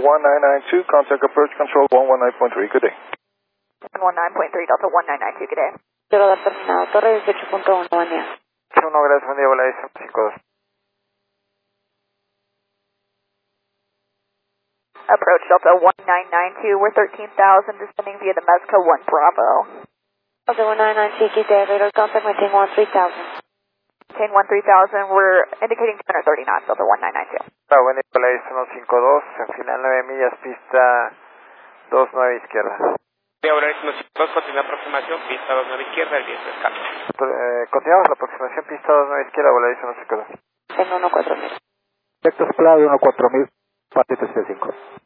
1992, contact approach control 119.3, good day. 119.3, Delta 1992, good day. Quiero dar terminado, torre 18.1, buen día. 1, gracias, buen día, Volaris 52. Approach Delta 1992, we're 13,000, descending via the Mezco 1 Bravo. Delta 1992, good day, radar contact, maintain 13,000. Maintain 13,000, we're indicating 230 knots, Delta 1992. Hola, buen día, Volaris 152, en final 9 millas, pista 29 izquierda. Volaris 152, continúa aproximación, pista 29 izquierda, el viento escala. Continuamos la aproximación, pista 29 izquierda, Volaris 152. En 14000. Texas Cloud 14000, parte 35.